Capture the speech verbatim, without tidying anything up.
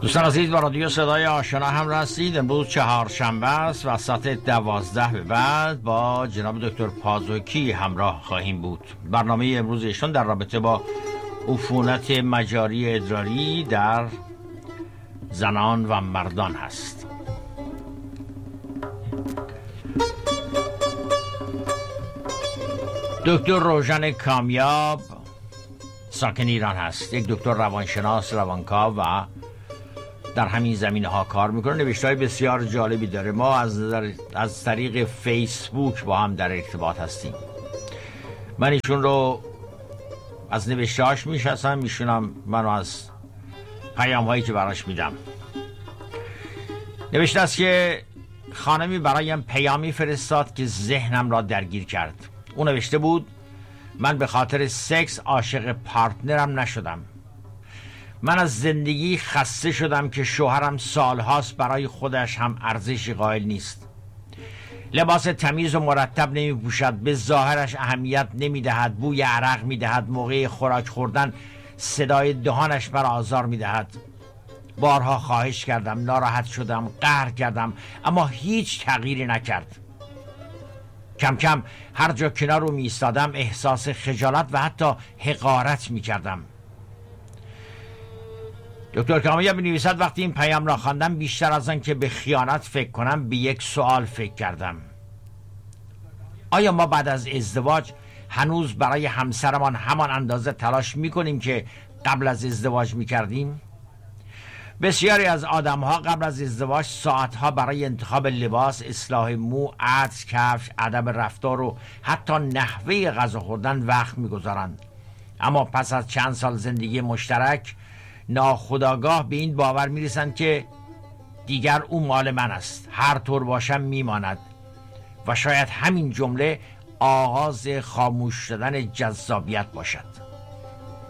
دوستان عزیز، با رادیو صدای آشنا هم رسید. امروز چهارشنبه است و ساعت دوازده به بعد با جناب دکتر پازوکی همراه خواهیم بود. برنامه امروز ایشان در رابطه با عفونت مجاری ادراری در زنان و مردان هست. دکتر روژن کامیاب ساکن ایران هست، یک دکتر روانشناس، روانکاو و در همین زمینه ها کار میکنه. نوشته های بسیار جالبی داره. ما از, از طریق فیسبوک با هم در ارتباط هستیم. من ایشون رو از نوشته هاش میشناسم، میشونم منو از پیام هایی که براش میدم. نوشته است که خانمی برایم پیامی فرستاد که ذهنم را درگیر کرد. اون نوشته بود: من به خاطر سکس عاشق پارتنرم نشدم. من از زندگی خسته شدم که شوهرم سالهاست برای خودش هم ارزشی قائل نیست. لباس تمیز و مرتب نمی پوشد، به ظاهرش اهمیت نمی دهد، بوی عرق می دهد، موقع خوراک خوردن صدای دهانش مرا آزار می دهد. بارها خواهش کردم، ناراحت شدم، قهر کردم، اما هیچ تغییری نکرد. کم کم هر جا کنار رو می ایستادم احساس خجالت و حتی حقارت می کردم. دکتر کامیاب می نویسد: وقتی این پیام را خواندم بیشتر از آن که به خیانت فکر کنم به یک سوال فکر کردم. آیا ما بعد از ازدواج هنوز برای همسرمان همان اندازه تلاش می کنیم که قبل از ازدواج می کردیم؟ بسیاری از آدم‌ها قبل از ازدواج ساعتها برای انتخاب لباس، اصلاح مو، عطر، کفش، ادب رفتار و حتی نحوه غذا خوردن وقت می‌گذارند. اما پس از چند سال زندگی مشترک ناخودآگاه به این باور می‌رسند که دیگر او مال من است، هر طور باشم میماند. و شاید همین جمله آغاز خاموش شدن جذابیت باشد.